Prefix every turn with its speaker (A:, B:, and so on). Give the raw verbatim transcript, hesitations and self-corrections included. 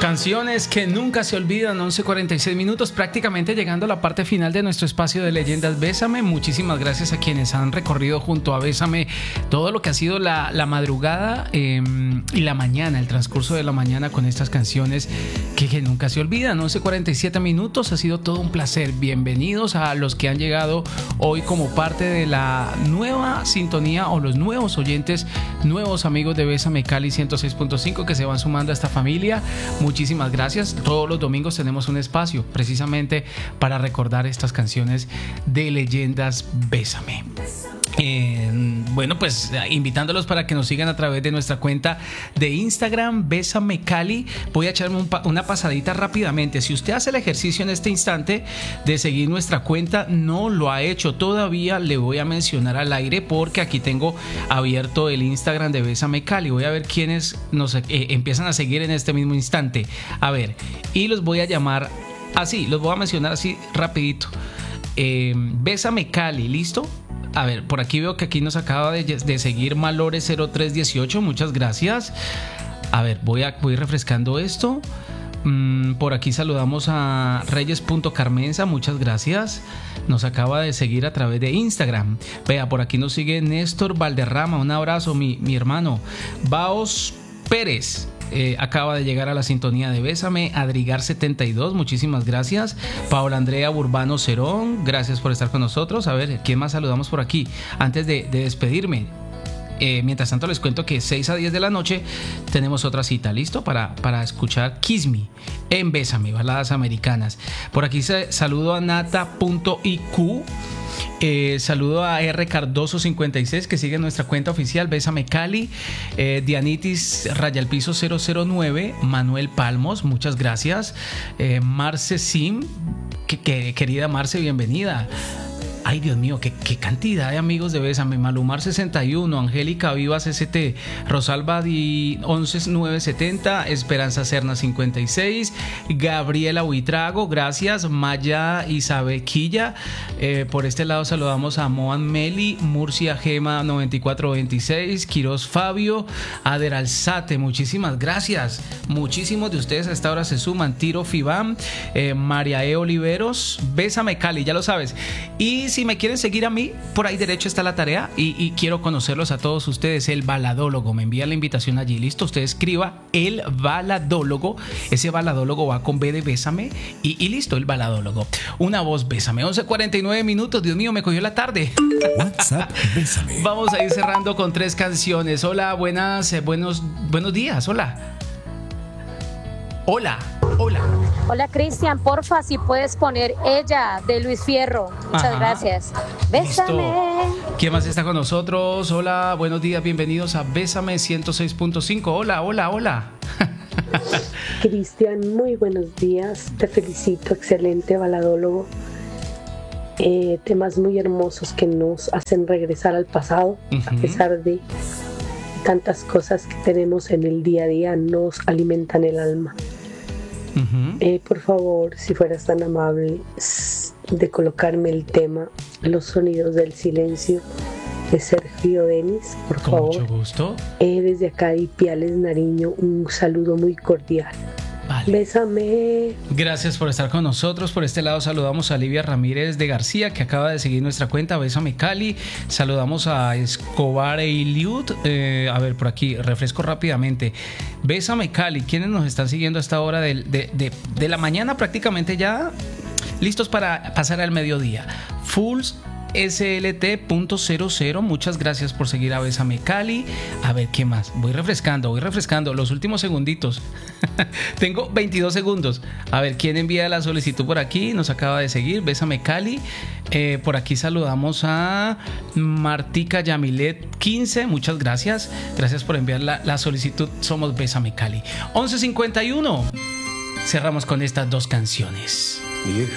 A: Canciones que nunca se olvidan, once cuarenta y seis minutos, prácticamente llegando a la parte final de nuestro espacio de leyendas Bésame. Muchísimas gracias a quienes han recorrido junto a Bésame todo lo que ha sido la, la madrugada eh, y la mañana, el transcurso de la mañana con estas canciones que, que nunca se olvidan. once cuarenta y siete minutos, ha sido todo un placer. Bienvenidos a los que han llegado hoy como parte de la nueva sintonía o los nuevos oyentes, nuevos amigos de Bésame Cali ciento seis punto cinco que se van sumando a esta familia. Muchísimas gracias. Todos los domingos tenemos un espacio precisamente para recordar estas canciones de leyendas Bésame. Eh, bueno, pues invitándolos para que nos sigan a través de nuestra cuenta de Instagram, Bésame Cali. Voy a echarme un pa- una pasadita rápidamente. Si usted hace el ejercicio en este instante de seguir nuestra cuenta, no lo ha hecho todavía, le voy a mencionar al aire porque aquí tengo abierto el Instagram de Bésame Cali. Voy a ver quiénes nos eh, empiezan a seguir en este mismo instante. A ver, y los voy a llamar así, los voy a mencionar así rapidito. eh, Bésame Cali, ¿listo? A ver, por aquí veo que aquí nos acaba de, de seguir Malore cero tres dieciocho. Muchas gracias. A ver, voy, a, voy refrescando esto. Mm, por aquí saludamos a Reyes.Carmenza. Muchas gracias. Nos acaba de seguir a través de Instagram. Vea, por aquí nos sigue Néstor Valderrama. Un abrazo, mi, mi hermano. Baos Pérez. Eh, acaba de llegar a la sintonía de Bésame. Adrigar setenta y dos, muchísimas gracias. Paola Andrea Burbano Cerón, gracias por estar con nosotros. A ver, ¿quién más saludamos por aquí? Antes de, de despedirme, eh, mientras tanto les cuento que seis a diez de la noche tenemos otra cita, ¿listo? Para, para escuchar Kiss Me en Bésame, baladas americanas. Por aquí se, saludo a Nata.iq. Eh, saludo a R Cardoso cincuenta y seis que sigue nuestra cuenta oficial Bésame Cali. eh, Dianitis Rayalpiso cero cero nueve, Manuel Palmos, muchas gracias. eh, Marce Sim, que, que, querida Marce, bienvenida. Ay, Dios mío, qué, qué cantidad de amigos de Bésame. Malumar sesenta y uno, Angélica Vivas S T, Rosalba Di once nueve setenta, Esperanza Serna cincuenta y seis, Gabriela Huitrago, gracias. Maya Isabequilla, eh, por este lado saludamos a Moan Meli, Murcia Gema noventa y cuatro veintiséis, Quiroz Fabio, Ader Alzate, muchísimas gracias. Muchísimos de ustedes a esta hora se suman. Tiro Fibam, eh, María E. Oliveros, Bésame Cali, ya lo sabes. Y si me quieren seguir a mí, por ahí derecho está la tarea y, y quiero conocerlos a todos ustedes. El Baladólogo, me envía la invitación allí, listo, usted escriba El Baladólogo, ese Baladólogo va con B de Bésame y, y listo, El Baladólogo, una voz Bésame. Once cuarenta y nueve minutos, Dios mío, me cogió la tarde.
B: WhatsApp Bésame.
A: Vamos a ir cerrando con tres canciones. Hola, buenas, eh, buenos, buenos días, hola. Hola, hola.
C: Hola Cristian, porfa, si puedes poner Ella de Luis Fierro. Muchas
A: Ajá.
C: gracias. Bésame.
A: Listo. ¿Quién más está con nosotros? Hola, buenos días, bienvenidos a Bésame ciento seis punto cinco. Hola, hola, hola.
D: Cristian, muy buenos días. Te felicito, excelente baladólogo. Eh, temas muy hermosos que nos hacen regresar al pasado, uh-huh. A pesar de tantas cosas que tenemos en el día a día, nos alimentan el alma. Uh-huh. Eh, por favor, si fueras tan amable de colocarme el tema Los sonidos del silencio de Sergio Denis, por
A: Con
D: favor.
A: Mucho gusto.
D: Eh, desde acá de Ipiales, Nariño, un saludo muy cordial. Vale. Bésame.
A: Gracias por estar con nosotros. Por este lado saludamos a Livia Ramírez de García, que acaba de seguir nuestra cuenta Bésame Cali. Saludamos a Escobar Eiliud. Eh, a ver, por aquí, refresco rápidamente. Bésame Cali, ¿quiénes nos están siguiendo a esta hora de, de, de, de la mañana? Prácticamente ya listos para pasar al mediodía. Fools S L T punto cero cero, muchas gracias por seguir a Bésame Cali. A ver, ¿qué más? Voy refrescando, voy refrescando los últimos segunditos. Tengo veintidós segundos. A ver, ¿quién envía la solicitud por aquí? Nos acaba de seguir, Bésame Cali. Eh, por aquí saludamos a Martica Yamilet quince, muchas gracias. Gracias por enviar la, la solicitud. Somos Bésame Cali. once cincuenta y uno. Cerramos con estas dos canciones.